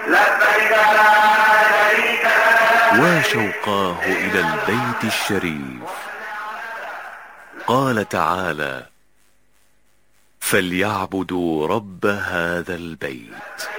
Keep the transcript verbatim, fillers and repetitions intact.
لبيك لا شريك لك. وشوقاه إلى البيت الشريف. قال تعالى: فليعبدوا رب هذا البيت.